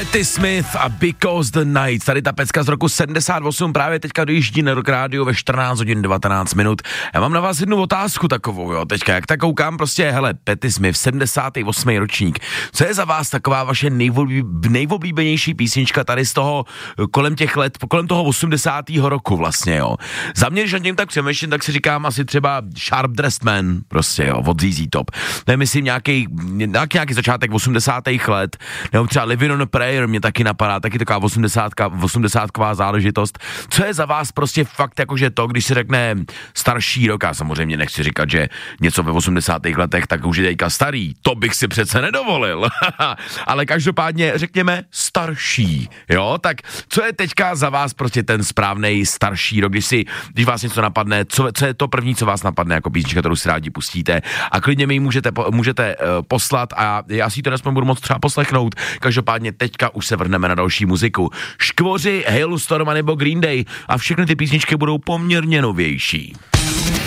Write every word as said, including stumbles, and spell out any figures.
Patti Smith a Because the Night, tady ta pecka z roku sedmdesát osm právě teďka dojíždí na Rock Radio ve čtrnáct hodin devatenáct minut. Já mám na vás jednu otázku takovou, jo, teďka, jak tak koukám, prostě, hele, Patti Smith, sedmdesátý osmý ročník, co je za vás taková vaše nejvoblí, nejvoblíbenější písnička tady z toho, kolem těch let, kolem toho osmdesátého roku vlastně, jo. Za mě, když nad tím tak přemýšlím, tak si říkám asi třeba Sharp Dressed Man, prostě, jo, od Z Z Top. Nemyslím nějaký, nějaký, nějaký začátek osmdesátých let, nebo třeba Living on a Prayer mě taky napadá, taky taková osmdesátka, osmdesátková záležitost. Co je za vás prostě fakt jakože to, když se řekne starší rok, a samozřejmě nechci říkat, že něco ve osmdesátých letech, tak už je teďka starý, to bych si přece nedovolil. Ale každopádně řekněme starší, jo, tak co je teďka za vás prostě ten správnej starší rok, když si, když vás něco napadne, co, co je to první, co vás napadne jako písnička, kterou si rádi pustíte, a klidně mi ji můžete, můžete uh, poslat a já si to nespoň budu moc třeba poslechnout. Každopádně teďka už se vrhneme na další muziku. Škvoři, Hailstorm nebo Green Day a všechny ty písničky budou poměrně novější.